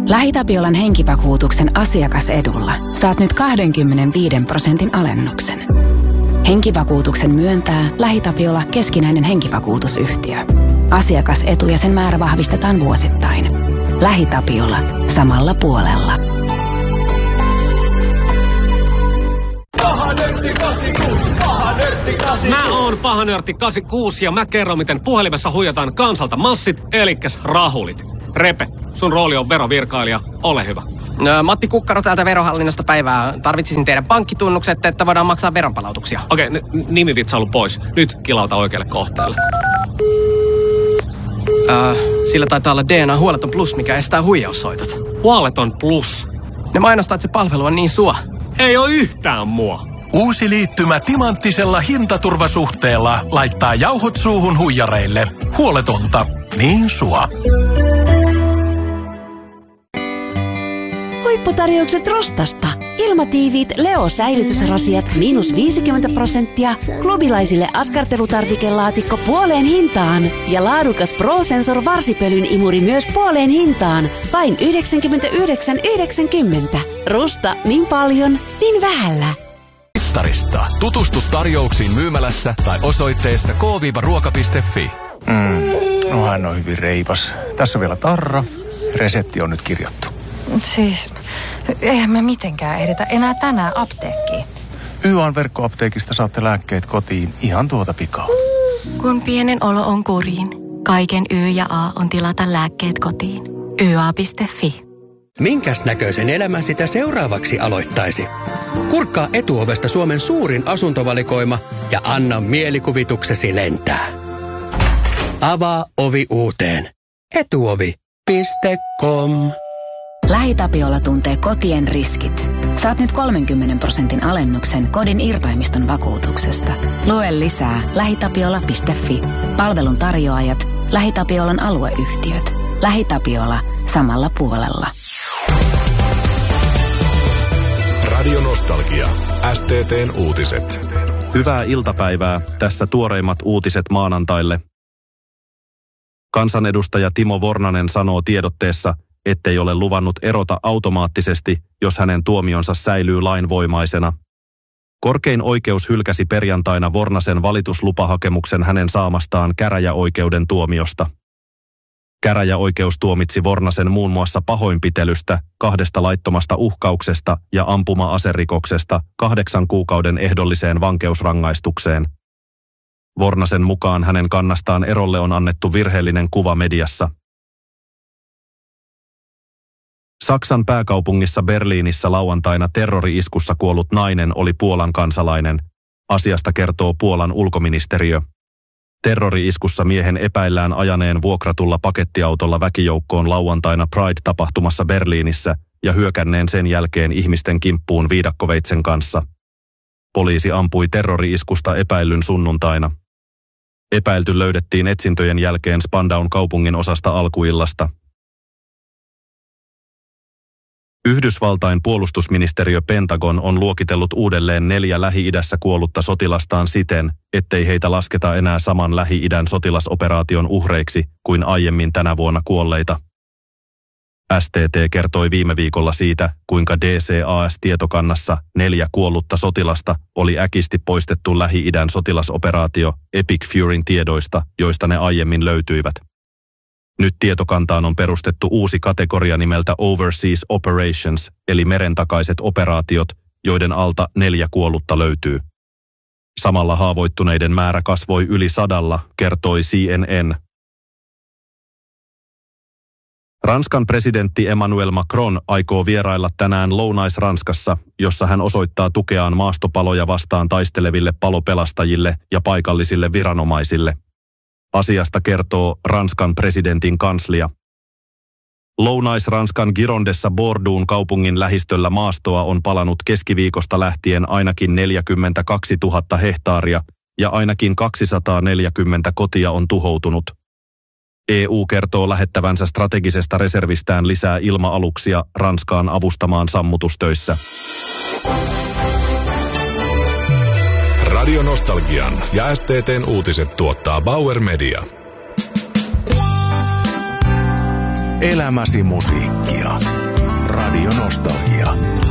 LähiTapiolan henkivakuutuksen asiakasedulla saat nyt 25% alennuksen. Henkivakuutuksen myöntää LähiTapiola keskinäinen henkivakuutusyhtiö. Asiakasetu ja sen määrä vahvistetaan vuosittain. LähiTapiola. Samalla puolella. Mä oon pahanörtti 86 ja mä kerron, miten puhelimessa huijataan kansalta massit, elikkäs rahulit. Repe, sun rooli on verovirkailija. Ole hyvä. Matti Kukkaro täältä Verohallinnosta päivää. Tarvitsisin teidän pankkitunnukset, että voidaan maksaa veronpalautuksia. Okei, nimivitsailu pois. Nyt kilauta oikealle kohteelle. Sillä taitaa olla DNA Huoleton Plus, mikä estää huijaussoitot. Huoleton Plus? Ne mainostaa, että se palvelu on niin sua. Ei oo yhtään mua. Uusi liittymä timanttisella hintaturvasuhteella laittaa jauhot suuhun huijareille. Huoletonta, niin sua. Huipputarjoukset Rostasta. Ilmatiiviit Leo-säilytysrasiat -50%, klubilaisille askartelutarvikelaatikko puoleen hintaan ja laadukas Pro-Sensor varsipölyn imuri myös puoleen hintaan. Vain 99,90. Rusta, niin paljon, niin vähällä. Tutustu tarjouksiin myymälässä tai osoitteessa k-ruoka.fi. No hän on hyvin reipas. Tässä on vielä tarra. Resepti on nyt kirjattu. Siis, eihän me mitenkään edetä enää tänään apteekkiin. YA:n verkkoapteekista saatte lääkkeet kotiin ihan tuota pikaa. Kun pienen olo on kuriin, kaiken Y ja A on tilata lääkkeet kotiin. YA.fi. Minkäs näköisen elämän sitä seuraavaksi aloittaisi? Kurkkaa Etuovesta Suomen suurin asuntovalikoima ja anna mielikuvituksesi lentää. Avaa ovi uuteen. Etuovi.com. LähiTapiola tuntee kotien riskit. Saat nyt 30% alennuksen kodin irtaimiston vakuutuksesta. Lue lisää lähitapiola.fi. Palvelun tarjoajat, LähiTapiolan alueyhtiöt. LähiTapiola. Samalla puolella. Radio Nostalgia. STT:n uutiset. Hyvää iltapäivää. Tässä tuoreimmat uutiset maanantaille. Kansanedustaja Timo Vornanen sanoo tiedotteessa, ettei ole luvannut erota automaattisesti, jos hänen tuomionsa säilyy lainvoimaisena. Korkein oikeus hylkäsi perjantaina Vornasen valituslupahakemuksen hänen saamastaan käräjäoikeuden tuomiosta. Käräjäoikeus tuomitsi Vornasen muun muassa pahoinpitelystä, 2 laittomasta uhkauksesta ja ampuma-aserikoksesta 8 kuukauden ehdolliseen vankeusrangaistukseen. Vornasen mukaan hänen kannastaan erolle on annettu virheellinen kuva mediassa. Saksan pääkaupungissa Berliinissä lauantaina terrori-iskussa kuollut nainen oli Puolan kansalainen. Asiasta kertoo Puolan ulkoministeriö. Terrori-iskussa miehen epäillään ajaneen vuokratulla pakettiautolla väkijoukkoon lauantaina Pride-tapahtumassa Berliinissä ja hyökänneen sen jälkeen ihmisten kimppuun viidakkoveitsen kanssa. Poliisi ampui terrori-iskusta epäillyn sunnuntaina. Epäilty löydettiin etsintöjen jälkeen Spandaun kaupungin osasta alkuillasta. Yhdysvaltain puolustusministeriö Pentagon on luokitellut uudelleen 4 Lähi-idässä kuollutta sotilastaan siten, ettei heitä lasketa enää saman Lähi-idän sotilasoperaation uhreiksi kuin aiemmin tänä vuonna kuolleita. STT kertoi viime viikolla siitä, kuinka DCAS-tietokannassa 4 kuollutta sotilasta oli äkisti poistettu Lähi-idän sotilasoperaatio Epic Furyn tiedoista, joista ne aiemmin löytyivät. Nyt tietokantaan on perustettu uusi kategoria nimeltä Overseas Operations, eli merentakaiset operaatiot, joiden alta 4 kuollutta löytyy. Samalla haavoittuneiden määrä kasvoi yli 100, kertoi CNN. Ranskan presidentti Emmanuel Macron aikoo vierailla tänään Lounais-Ranskassa, jossa hän osoittaa tukeaan maastopaloja vastaan taisteleville palopelastajille ja paikallisille viranomaisille. Asiasta kertoo Ranskan presidentin kanslia. Lounais-Ranskan Girondessa Bordeaux'n kaupungin lähistöllä maastoa on palanut keskiviikosta lähtien ainakin 42 000 hehtaaria ja ainakin 240 kotia on tuhoutunut. EU kertoo lähettävänsä strategisesta reservistään lisää ilma-aluksia Ranskaan avustamaan sammutustöissä. Radio Nostalgian ja STT:n uutiset tuottaa Bauer Media. Elämäsi musiikkia. Radio Nostalgia.